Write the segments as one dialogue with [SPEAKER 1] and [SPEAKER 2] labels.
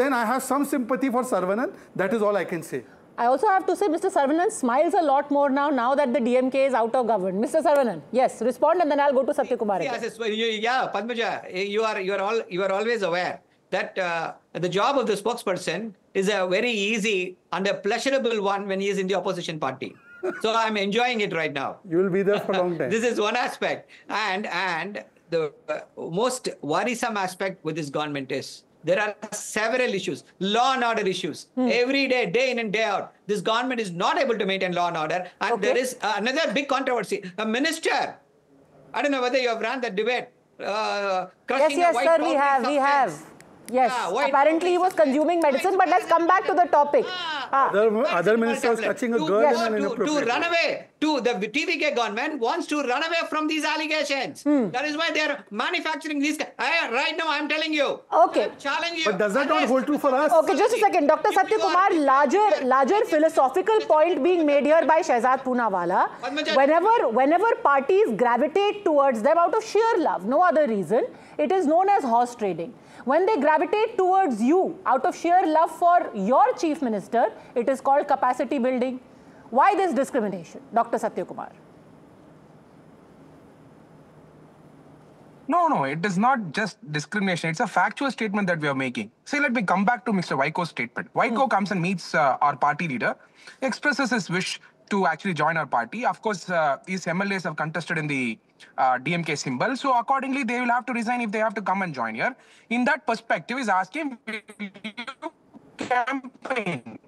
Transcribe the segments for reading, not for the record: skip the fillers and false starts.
[SPEAKER 1] then I have some sympathy for Saravanan. That is all I can say.
[SPEAKER 2] I also have to say Mr. Saravanan smiles a lot more now that the DMK is out of government. Mr. Saravanan, yes, respond and then I'll go to Satya Kumar.
[SPEAKER 3] Yeah, Padmaja, you are always aware that the job of the spokesperson is a very easy and a pleasurable one when he is in the opposition party. So I'm enjoying it right now.
[SPEAKER 1] You will be there for a long time.
[SPEAKER 3] This is one aspect. And the most worrisome aspect with this government is there are several issues, law and order issues. Every day, day in and day out, this government is not able to maintain law and order. And there is another big controversy. A minister, I don't know whether you have run that debate.
[SPEAKER 2] Yes, sir, we have. Yes, apparently he was consuming medicine, but let's come back to the topic.
[SPEAKER 1] Other ministers touching a girl in an inappropriate
[SPEAKER 3] to run away. The TVK government wants to run away from these allegations. That is why they are manufacturing these. Right now, I'm telling you.
[SPEAKER 2] Okay.
[SPEAKER 3] I'm challenging you.
[SPEAKER 1] But does that not hold true for us?
[SPEAKER 2] Okay, just a second. Dr. Satya Kumar, larger philosophical point being made here by Shehzad Poonawalla. Whenever parties gravitate towards them out of sheer love, no other reason, it is known as horse trading. When they gravitate towards you out of sheer love for your chief minister, it is called capacity building. Why this discrimination, Dr. Satya Kumar?
[SPEAKER 4] No, it is not just discrimination. It's a factual statement that we are making. See, let me come back to Mr. Vaiko's statement. Vaiko comes and meets our party leader, expresses his wish to actually join our party. Of course, these MLAs have contested in the DMK symbol. So accordingly, they will have to resign if they have to come and join here. In that perspective, he's asking, will you campaign?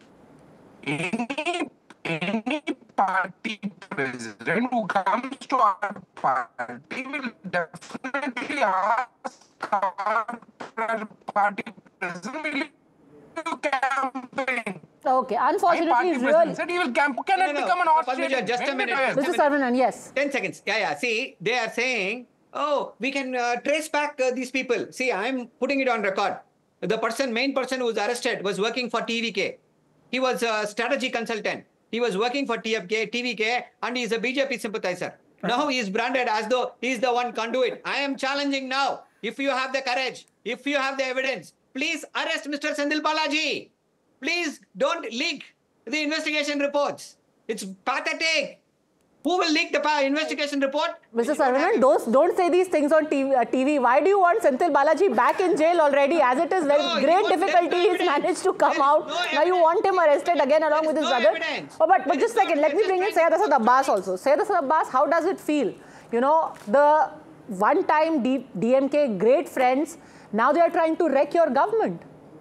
[SPEAKER 4] Any party president who comes to our party will definitely ask our party president, will you campaign?
[SPEAKER 2] Okay, unfortunately, really.
[SPEAKER 4] Said he will become an Australian.
[SPEAKER 3] Just a minute.
[SPEAKER 2] Mr. Saravanan, yes.
[SPEAKER 3] 10 seconds. Yeah. See, they are saying, oh, we can trace back these people. See, I'm putting it on record. The main person who was arrested was working for TVK. He was a strategy consultant. He was working for TVK, and he is a BJP sympathizer. Now he is branded as though he is the one conduit. I am challenging now. If you have the courage, if you have the evidence, please arrest Mr. Senthil Balaji. Please don't leak the investigation reports. It's pathetic. Who will leak the investigation report?
[SPEAKER 2] Mr. Saravanan, don't say these things on TV. Why do you want Senthil Balaji back in jail already? As it is great difficulty, he's managed to come out. Now you want him arrested again along with his brother. Oh, but just a second, let me bring in Syed Asad Abbas also. Syed Asad Abbas, how does it feel? You know, the one-time DMK great friends, now they are trying to wreck your government.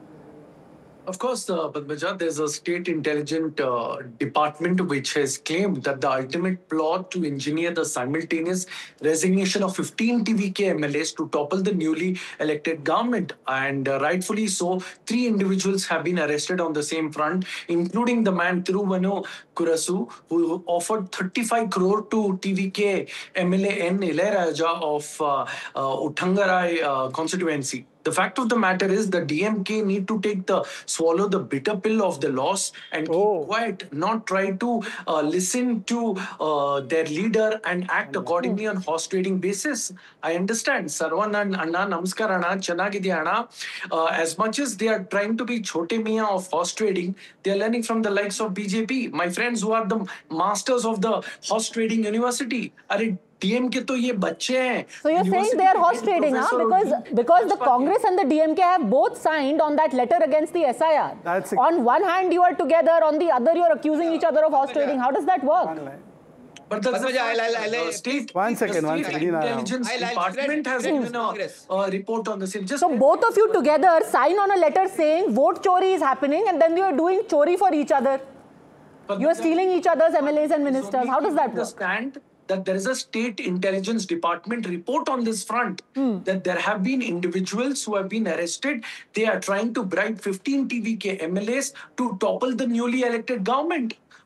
[SPEAKER 5] Of course, Padmaja, there's a state intelligence department which has claimed that the ultimate plot to engineer the simultaneous resignation of 15 TVK MLAs to topple the newly elected government. And rightfully so, 3 individuals have been arrested on the same front, including the man Thiruvanu Kurasu, who offered 35 crore to TVK MLA N. Ilayaraja of Uttangarai constituency. The fact of the matter is the DMK need to swallow the bitter pill of the loss and keep quiet, not try to listen to their leader and act accordingly on horse trading basis. I understand. Saravanan Anna, Namaskar Anna, Chanagidi Anna. As much as they are trying to be Chote Miya of horse trading, they are learning from the likes of BJP. My friends who are the masters of the horse trading university. DMK to ye bacche hain.
[SPEAKER 2] So you're saying they are horse trading, huh? Because the Congress and the DMK have both signed on that letter against the SIR. On one hand you are together, on the other you are accusing each other of horse trading. How does that work?
[SPEAKER 5] But the state intelligence department has given a report on the same.
[SPEAKER 2] So both of you together sign on a letter saying vote chori is happening, and then you are doing chori for each other. You are stealing each other's MLAs and ministers. How does that work?
[SPEAKER 5] Understand that there is a state intelligence department report on this front, that there have been individuals who have been arrested. They are trying to bribe 15 TVK MLAs to topple the newly elected government.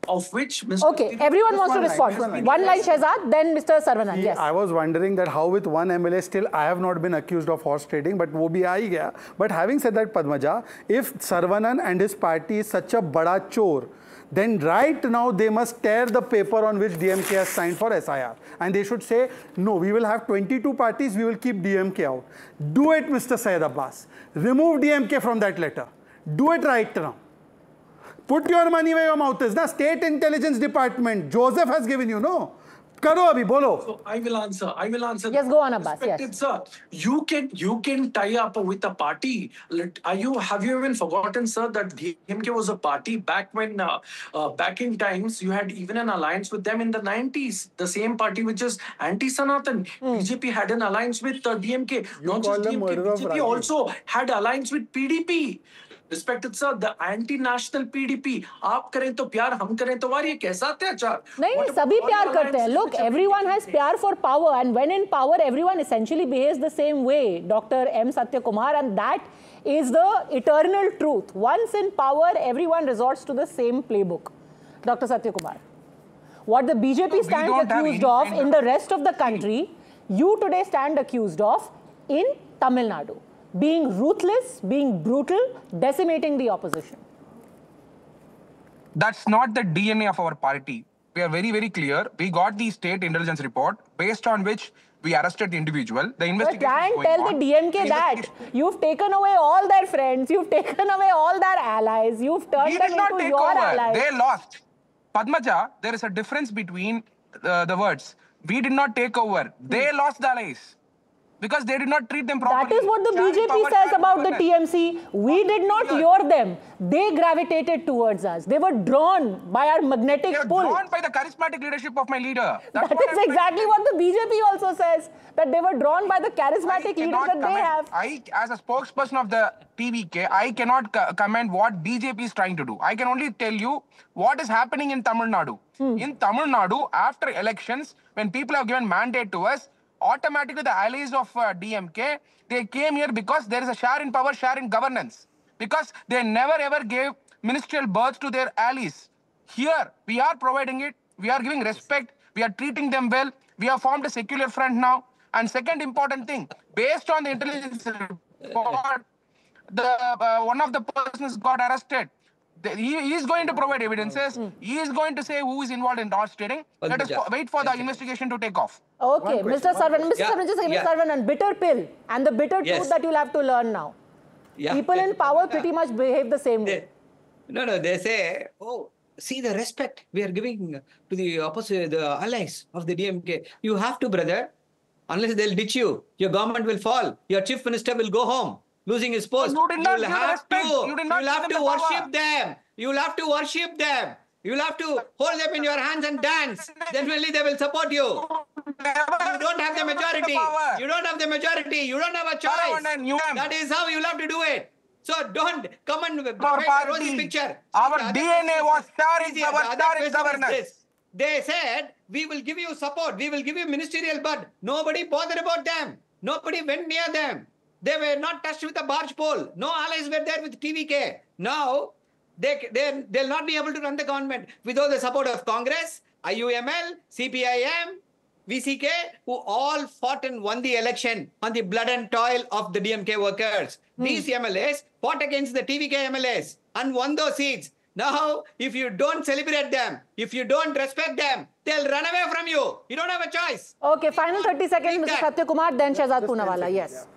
[SPEAKER 5] of which Mr.
[SPEAKER 2] Okay, everyone wants to respond. One line, Shehzad, then Mr. Saravanan. Yes.
[SPEAKER 1] I was wondering that how with one MLA still I have not been accused of horse trading, but wo bhi aa hi gaya. But having said that, Padmaja, if Saravanan and his party is such a bada chor, then right now they must tear the paper on which DMK has signed for SIR. And they should say, no, we will have 22 parties, we will keep DMK out. Do it, Mr. Syed Abbas. Remove DMK from that letter. Do it right now. Put your money where your mouth is. The State Intelligence Department, Joseph has given you, no? Karo abhi, bolo.
[SPEAKER 5] So I will answer.
[SPEAKER 2] Yes, go on, Abbas.
[SPEAKER 5] Respected
[SPEAKER 2] Yes.
[SPEAKER 5] sir, you can tie up with a party. Have you even forgotten, sir, that DMK was a party back when back in times you had even an alliance with them in the 90s. The same party which is anti-Sanatan. BJP had an alliance with DMK. Not
[SPEAKER 1] call
[SPEAKER 5] just
[SPEAKER 1] them
[SPEAKER 5] DMK.
[SPEAKER 1] murderer of
[SPEAKER 5] BJP
[SPEAKER 1] Rajiv.
[SPEAKER 5] also had alliance with PDP. Respected sir, the anti-national PDP. आप करें तो प्यार, हम करें तो वार, ये कैसा अत्याचार?
[SPEAKER 2] नहीं
[SPEAKER 5] What about
[SPEAKER 2] सभी
[SPEAKER 5] all
[SPEAKER 2] प्यार
[SPEAKER 5] the
[SPEAKER 2] करते हैं.
[SPEAKER 5] alliances
[SPEAKER 2] Look,
[SPEAKER 5] which have
[SPEAKER 2] everyone
[SPEAKER 5] been
[SPEAKER 2] has
[SPEAKER 5] taken?
[SPEAKER 2] pyar for power, and when in power, everyone essentially behaves the same way. Dr. M. Satyakumar, and that is the eternal truth. Once in power, everyone resorts to the same playbook. Dr. Satyakumar, what the BJP stands
[SPEAKER 4] don't have
[SPEAKER 2] accused
[SPEAKER 4] any
[SPEAKER 2] of
[SPEAKER 4] kind
[SPEAKER 2] in
[SPEAKER 4] of-
[SPEAKER 2] the rest of the country, you today stand accused of in Tamil Nadu. Being ruthless, being brutal, decimating the opposition.
[SPEAKER 4] That's not the DNA of our party. We are very, very clear. We got the state intelligence report based on which we arrested the individual. The
[SPEAKER 2] But
[SPEAKER 4] investigation
[SPEAKER 2] try
[SPEAKER 4] is
[SPEAKER 2] and
[SPEAKER 4] going
[SPEAKER 2] tell
[SPEAKER 4] on.
[SPEAKER 2] the DMK
[SPEAKER 4] The
[SPEAKER 2] that
[SPEAKER 4] investigation-
[SPEAKER 2] you've taken away all their friends, you've taken away all their allies, you've turned
[SPEAKER 4] We
[SPEAKER 2] them
[SPEAKER 4] did not
[SPEAKER 2] into
[SPEAKER 4] take
[SPEAKER 2] your
[SPEAKER 4] over.
[SPEAKER 2] allies.
[SPEAKER 4] They lost. Padmaja, there is a difference between the words. We did not take over. They lost the allies. Because they did not treat them properly.
[SPEAKER 2] That is what the
[SPEAKER 4] Sharing
[SPEAKER 2] BJP
[SPEAKER 4] power,
[SPEAKER 2] says
[SPEAKER 4] sharing
[SPEAKER 2] about the
[SPEAKER 4] governance.
[SPEAKER 2] TMC. We did not
[SPEAKER 4] Clear.
[SPEAKER 2] lure them. They gravitated towards us. They were drawn by our magnetic
[SPEAKER 4] They are
[SPEAKER 2] pull.
[SPEAKER 4] drawn by the charismatic leadership of my leader. That's
[SPEAKER 2] That
[SPEAKER 4] what
[SPEAKER 2] is
[SPEAKER 4] I'm
[SPEAKER 2] exactly
[SPEAKER 4] saying.
[SPEAKER 2] what the BJP also says. That they were drawn by the charismatic leaders
[SPEAKER 4] cannot
[SPEAKER 2] that they
[SPEAKER 4] comment.
[SPEAKER 2] have.
[SPEAKER 4] As a spokesperson of the TVK, I cannot comment what BJP is trying to do. I can only tell you what is happening in Tamil Nadu. In Tamil Nadu, after elections, when people have given mandate to us, automatically the allies of DMK, they came here because there is a share in power, share in governance. Because they never ever gave ministerial berths to their allies. Here, we are providing it. We are giving respect. We are treating them well. We have formed a secular front now. And second important thing, based on the intelligence report, one of the persons got arrested. He is going to provide evidences. He is going to say who is involved in horse trading. Let us wait for the investigation to take off.
[SPEAKER 2] Okay, Mr. Saravanan,
[SPEAKER 3] Yeah,
[SPEAKER 2] just a second,
[SPEAKER 3] yeah.
[SPEAKER 2] Mr. Saravanan, bitter pill and the bitter
[SPEAKER 3] Yes.
[SPEAKER 2] truth that you'll have to learn now.
[SPEAKER 3] Yeah.
[SPEAKER 2] People in power pretty much behave the same way.
[SPEAKER 3] They say, oh, see the respect we are giving to the opposite, the allies of the DMK. You have to, brother. Unless they'll ditch you, your government will fall. Your chief minister will go home, losing his post.
[SPEAKER 4] You did not
[SPEAKER 3] You'll
[SPEAKER 4] give the
[SPEAKER 3] have
[SPEAKER 4] respect.
[SPEAKER 3] to.
[SPEAKER 4] You did not
[SPEAKER 3] You'll have
[SPEAKER 4] give
[SPEAKER 3] to
[SPEAKER 4] them the power.
[SPEAKER 3] worship them. You'll have to worship them. You'll have to hold them in your hands and dance. Then only they will support you. You don't have the majority. You don't have the majority. You don't have a choice. That is how you'll have to do it. So don't come and paint a rosy picture.
[SPEAKER 4] Our
[SPEAKER 3] See, the other
[SPEAKER 4] DNA was sharing
[SPEAKER 3] question-
[SPEAKER 4] power,
[SPEAKER 3] the other
[SPEAKER 4] sharing
[SPEAKER 3] question is
[SPEAKER 4] governance.
[SPEAKER 3] this. They said, we will give you support. We will give you ministerial bud. Nobody bothered about them. Nobody went near them. They were not touched with a barge pole. No allies were there with TVK. Now, they'll not be able to run the government without the support of Congress, IUML, CPIM, VCK, who all fought and won the election on the blood and toil of the DMK workers. These MLAs fought against the TVK MLAs and won those seats. Now, if you don't celebrate them, if you don't respect them, they'll run away from you. You don't have a choice.
[SPEAKER 2] Okay, final 30 seconds, Mr.
[SPEAKER 3] that.
[SPEAKER 2] Satyakumar, then Shehzad Poonawala. Yes.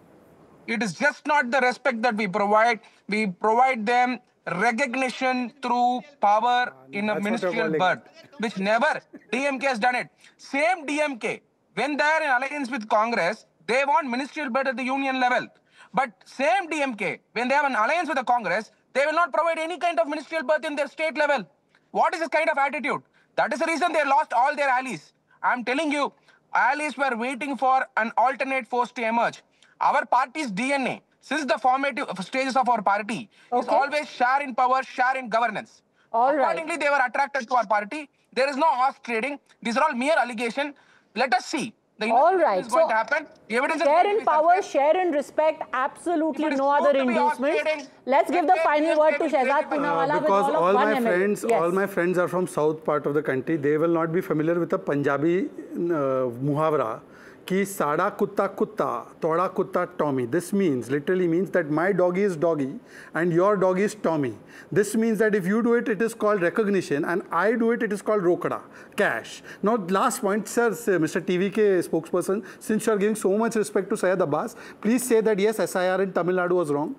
[SPEAKER 4] It is just not the respect that we provide. We provide them recognition through power in a
[SPEAKER 1] That's what
[SPEAKER 4] ministerial
[SPEAKER 1] you're
[SPEAKER 4] birth,
[SPEAKER 1] calling
[SPEAKER 4] which never DMK has done it. Same DMK, when they are in alliance with Congress, they want ministerial birth at the union level. But same DMK, when they have an alliance with the Congress, they will not provide any kind of ministerial birth in their state level. What is this kind of attitude? That is the reason they lost all their allies. I'm telling you, allies were waiting for an alternate force to emerge. Our party's DNA, since the formative stages of our party, is
[SPEAKER 2] Okay.
[SPEAKER 4] always share in power, share in governance.
[SPEAKER 2] All right.
[SPEAKER 4] Accordingly, they were attracted to our party. There is no horse trading. These are all mere allegations. Let us see The
[SPEAKER 2] All right.
[SPEAKER 4] is going to happen. The evidence is
[SPEAKER 2] share
[SPEAKER 4] going to
[SPEAKER 2] in
[SPEAKER 4] be
[SPEAKER 2] power,
[SPEAKER 4] suppressed.
[SPEAKER 2] share in respect, absolutely
[SPEAKER 4] If it is
[SPEAKER 2] no
[SPEAKER 4] proved
[SPEAKER 2] other
[SPEAKER 4] to be
[SPEAKER 2] inducements.
[SPEAKER 4] horse
[SPEAKER 2] Let's give the final word to Shehzad Poonawalla with
[SPEAKER 1] because
[SPEAKER 2] all of
[SPEAKER 1] all
[SPEAKER 2] one
[SPEAKER 1] my
[SPEAKER 2] ML.
[SPEAKER 1] friends,
[SPEAKER 2] Yes.
[SPEAKER 1] all my friends are from south part of the country. They will not be familiar with the Punjabi muhavra. Ki sada kutta kutta, toda kutta Tommy. This literally means that my doggy is doggy and your doggy is Tommy. This means that if you do it, it is called recognition, and I do it, it is called rokda, cash. Now, last point, sir, Mr. TVK spokesperson, since you are giving so much respect to Syed Abbas, please say that yes, SIR in Tamil Nadu was wrong.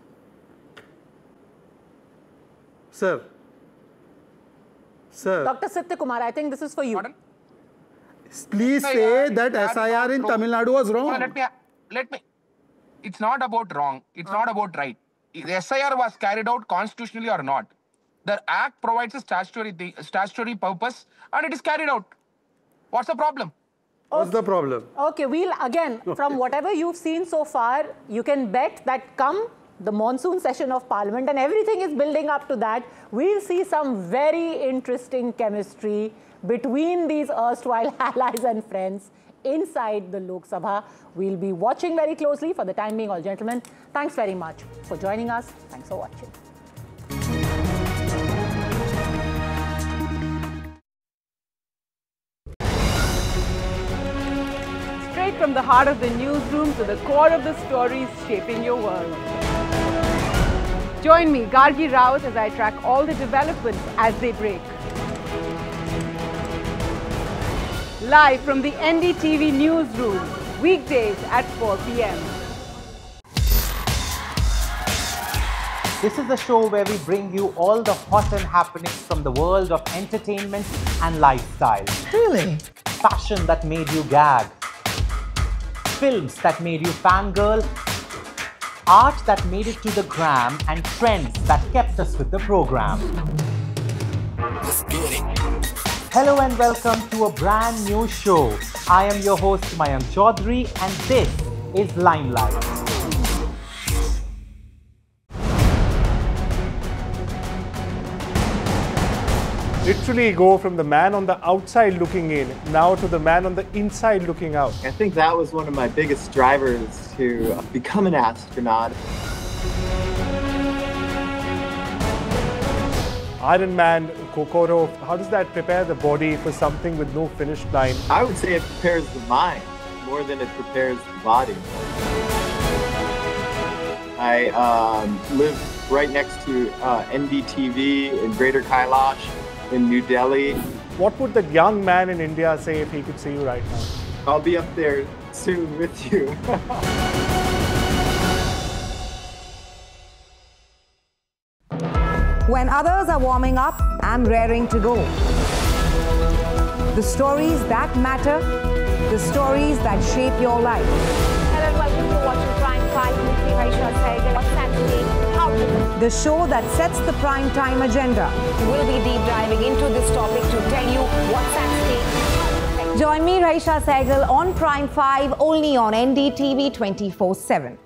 [SPEAKER 1] Sir. Sir.
[SPEAKER 2] Dr. Satya Kumar, I think this is for you.
[SPEAKER 4] Pardon?
[SPEAKER 1] Please say that SIR in Tamil Nadu was wrong.
[SPEAKER 4] No, let me. It's not about wrong. It's not about right. The SIR was carried out constitutionally or not. The Act provides a statutory purpose and it is carried out. What's the problem?
[SPEAKER 1] What's the problem?
[SPEAKER 2] Okay, we'll again, from whatever you've seen so far, you can bet that come the monsoon session of Parliament and everything is building up to that, we'll see some very interesting chemistry between these erstwhile allies and friends inside the Lok Sabha. We'll be watching very closely. For the time being, all gentlemen, thanks very much for joining us. Thanks for watching.
[SPEAKER 6] Straight from the heart of the newsroom to the core of the stories shaping your world. Join me, Gargi Rawat, as I track all the developments as they break. Live from the NDTV newsroom, weekdays at 4 p.m.
[SPEAKER 7] This is the show where we bring you all the hot and happenings from the world of entertainment and lifestyle.
[SPEAKER 8] Really?
[SPEAKER 7] Fashion that made you gag. Films that made you fangirl. Art that made it to the gram, and trends that kept us with the program.
[SPEAKER 8] Let's get it.
[SPEAKER 7] Hello and welcome to a brand new show. I am your host Mayank Chaudhary and this is Limelight.
[SPEAKER 9] Literally go from the man on the outside looking in now to the man on the inside looking out.
[SPEAKER 10] I think that was one of my biggest drivers to become an astronaut.
[SPEAKER 9] Iron Man, Kokoro, how does that prepare the body for something with no finish line?
[SPEAKER 10] I would say it prepares the mind more than it prepares the body. I live right next to NDTV in Greater Kailash in New Delhi.
[SPEAKER 9] What would the young man in India say if he could see you right now?
[SPEAKER 10] I'll be up there soon with you.
[SPEAKER 11] When others are warming up, I'm raring to go. The stories that matter, the stories that shape your life.
[SPEAKER 12] Hello and welcome to watching Prime 5 with me, Raisha Sehgal. What's happening? How to do?
[SPEAKER 11] The show that sets the prime time agenda.
[SPEAKER 12] We'll be deep diving into this topic to tell you what's at stake.
[SPEAKER 11] Join me, Raisha Sehgal, on Prime 5, only on NDTV 24/7.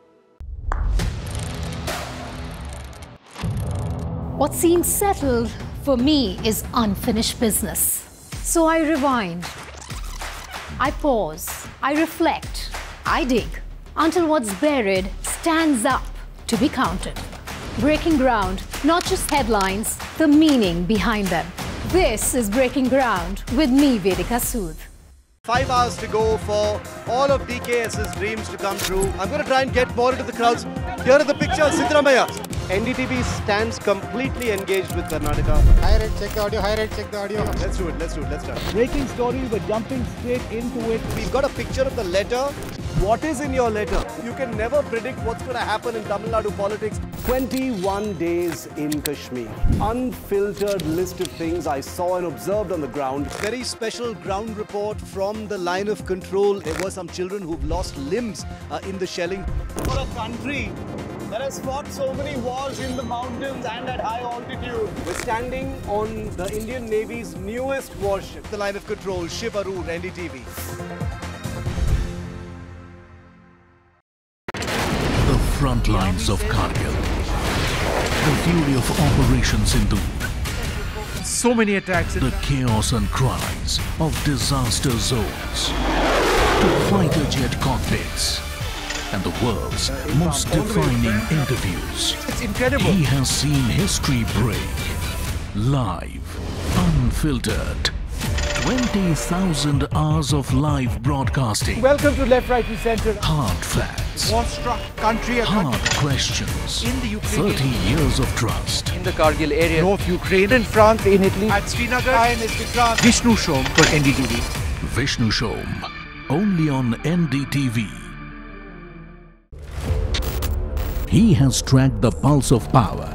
[SPEAKER 13] What seems settled for me is unfinished business. So I rewind, I pause, I reflect, I dig until what's buried stands up to be counted. Breaking ground, not just headlines, the meaning behind them. This is Breaking Ground with me, Vedika Sood.
[SPEAKER 14] 5 hours to go for all of DKS's dreams to come true. I'm going to try and get more into the crowds. Here are the pictures, Siddaramaiah. NDTV stands completely engaged with Karnataka.
[SPEAKER 15] High rate, check the audio. High rate, check the audio.
[SPEAKER 14] Let's do it. Let's start.
[SPEAKER 15] Breaking stories, we're jumping straight into it.
[SPEAKER 14] We've got a picture of the letter. What is in your letter? You can never predict what's going to happen in Tamil Nadu politics. 21 days in Kashmir. Unfiltered list of things I saw and observed on the ground. Very special ground report from the line of control. There were some children who've lost limbs in the shelling. For a country that has fought so many wars in the mountains and at high altitude. We're standing on the Indian Navy's newest warship, the line of control, Shiv Arur, NDTV.
[SPEAKER 16] The front lines of Kargil. The fury of Operation Sindoor.
[SPEAKER 15] So many attacks.
[SPEAKER 16] The chaos and cries of disaster zones. to fighter jet cockpits and the world's most defining interviews.
[SPEAKER 15] It's incredible.
[SPEAKER 16] He has seen history break. Live, unfiltered. 20,000 hours of live broadcasting.
[SPEAKER 15] Welcome to Left, Right and Centre.
[SPEAKER 16] Hard facts.
[SPEAKER 15] War-struck country.
[SPEAKER 16] Hard questions.
[SPEAKER 15] In the Ukraine.
[SPEAKER 16] 30 years of trust.
[SPEAKER 15] In the Kargil area. North Ukraine. In France, in Italy. At Srinagar. Hi, Mr. Kran. Vishnu Shom for NDTV.
[SPEAKER 16] Vishnu Shom. Only on NDTV. He has tracked the pulse of power